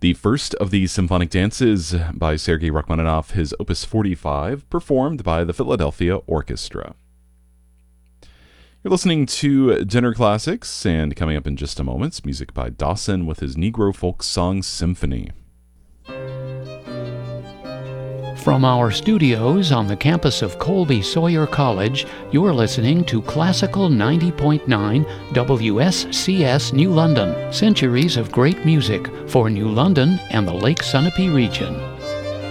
The first of the symphonic dances by Sergei Rachmaninoff, his Opus 45, performed by the Philadelphia Orchestra. You're listening to Dinner Classics, and coming up in just a moment, music by Dawson with his Negro Folk Song Symphony. From our studios on the campus of Colby Sawyer College, you're listening to Classical 90.9 WSCS New London, centuries of great music for New London and the Lake Sunapee region.